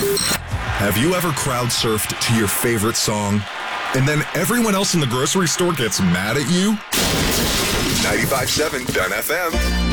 Have you ever crowd surfed to your favorite song and then everyone else in the grocery store gets mad at you? 95.7 Dun FM.